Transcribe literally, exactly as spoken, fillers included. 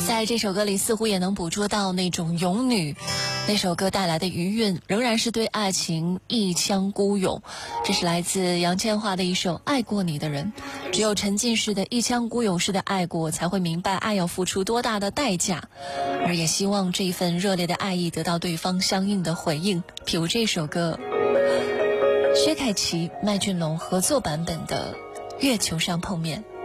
在这首歌里似乎也能捕捉到那种勇女，那首歌带来的余韵仍然是对爱情一腔孤勇。这是来自杨千嬅的一首《爱过你的人》，只有沉浸式的一腔孤勇式的爱过，才会明白爱要付出多大的代价，而也希望这一份热烈的爱意得到对方相应的回应。譬如这首歌，薛凯琪、麦浚龙合作版本的《月球上碰面》。